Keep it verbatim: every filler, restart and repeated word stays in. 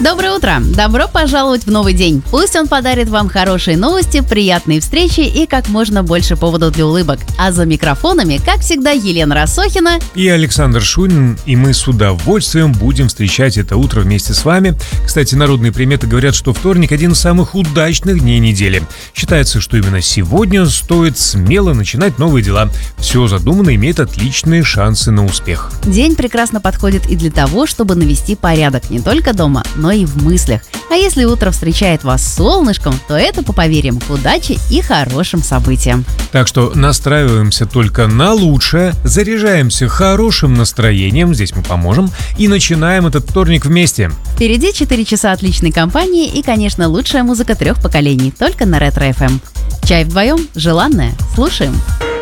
Доброе утро! Добро пожаловать в новый день! Пусть он подарит вам хорошие новости, приятные встречи и как можно больше поводов для улыбок. А за микрофонами, как всегда, Елена Рассохина и Александр Шунин, и мы с удовольствием будем встречать это утро вместе с вами. Кстати, народные приметы говорят, что вторник – один из самых удачных дней недели. Считается, что именно сегодня стоит смело начинать новые дела. Все задуманное имеет отличные шансы на успех. День прекрасно подходит и для того, чтобы навести порядок не только дома, но и в мыслях. А если утро встречает вас с солнышком, то это, по поверьям, к удаче и хорошим событиям. Так что настраиваемся только на лучшее, заряжаемся хорошим настроением, здесь мы поможем, и начинаем этот вторник вместе. Впереди четыре часа отличной компании и, конечно, лучшая музыка трех поколений, только на Ретро эф эм. Чай вдвоем, желанная. Слушаем.